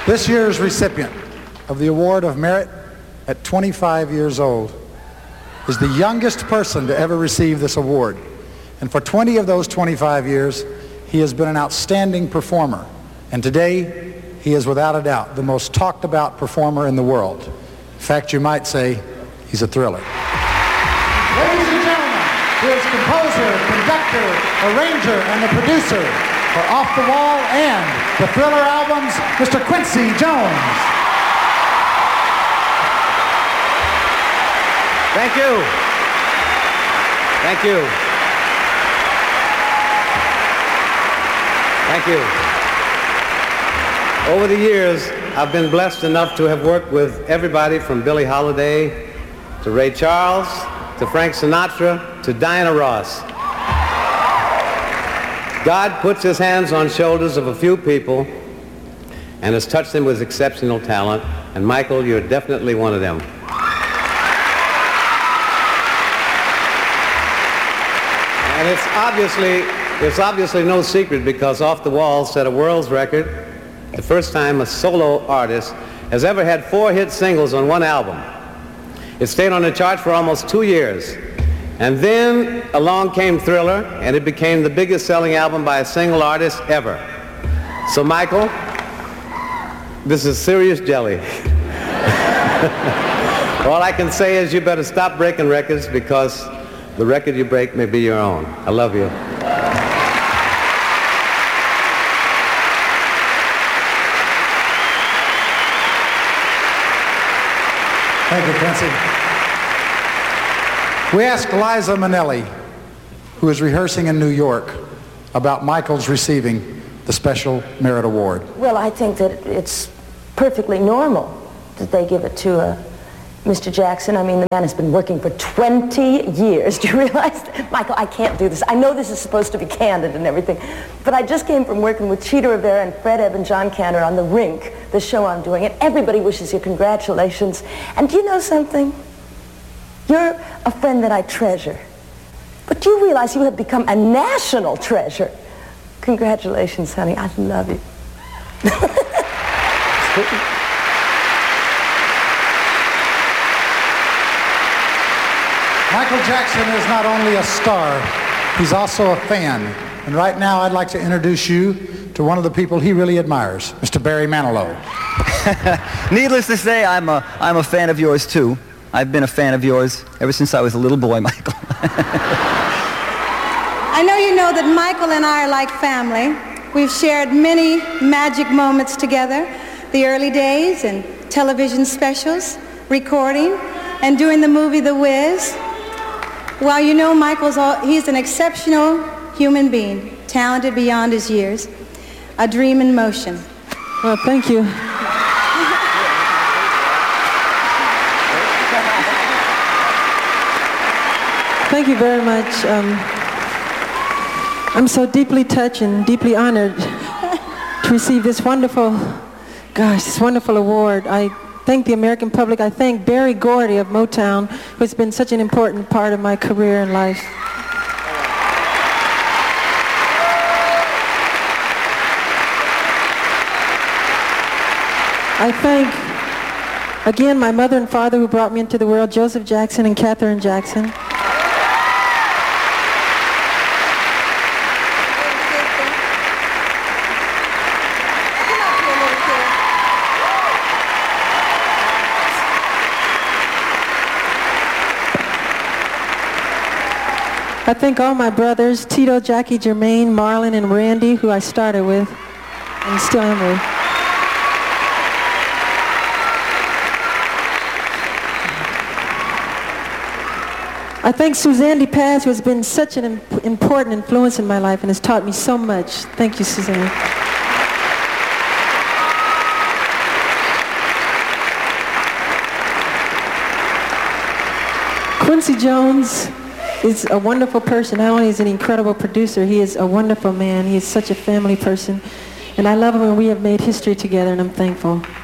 This year's recipient of the Award of Merit at 25 years old is the youngest person to ever receive this award. And for 20 of those 25 years, he has been an outstanding performer. And today, he is without a doubt the most talked about performer in the world. In fact, you might say he's a thriller. Ladies and gentlemen, here's composer, conductor, arranger, and the producer for Off the Wall and the Thriller albums, Mr. Quincy Jones. Thank you. Thank you. Thank you. Over the years, I've been blessed enough to have worked with everybody from Billie Holiday to Ray Charles to Frank Sinatra to Diana Ross. God puts his hands on shoulders of a few people and has touched them with exceptional talent, and Michael, you're definitely one of them. And it's obviously no secret, because Off the Wall set a world's record, the first time a solo artist has ever had 4 hit singles on one album. It stayed on the charts for almost 2 years. And then along came Thriller, and it became the biggest selling album by a single artist ever. So Michael, this is serious jelly. All I can say is you better stop breaking records, because the record you break may be your own. I love you. Thank you, Quincy. We asked Liza Minnelli, who is rehearsing in New York, about Michael's receiving the Special Merit Award. Well, I think that it's perfectly normal that they give it to Mr. Jackson. I mean, the man has been working for 20 years. Do you realize that? Michael, I can't do this. I know this is supposed to be candid and everything, but I just came from working with Cheetah Rivera and Fred Ebb and John Cantor on The Rink, the show I'm doing, and everybody wishes you congratulations. And do you know something? You're a friend that I treasure. But do you realize you have become a national treasure? Congratulations, honey. I love you. Michael Jackson is not only a star, he's also a fan. And right now I'd like to introduce you to one of the people he really admires, Mr. Barry Manilow. Needless to say, I'm a fan of yours too. I've been a fan of yours ever since I was a little boy, Michael. I know you know that Michael and I are like family. We've shared many magic moments together, the early days and television specials, recording, and doing the movie The Wiz. Well, you know he's an exceptional human being, talented beyond his years, a dream in motion. Well, thank you. Thank you very much. I'm so deeply touched and deeply honored to receive this wonderful award. I thank the American public. I thank Berry Gordy of Motown, who's been such an important part of my career and life. I thank, again, my mother and father who brought me into the world, Joseph Jackson and Katherine Jackson. I thank all my brothers, Tito, Jackie, Jermaine, Marlon, and Randy, who I started with and still am with. I thank Suzanne DePaz, who has been such an important influence in my life and has taught me so much. Thank you, Suzanne. Quincy Jones is a wonderful person. Not only is he an incredible producer, he is a wonderful man. He is such a family person. And I love him, and we have made history together, and I'm thankful.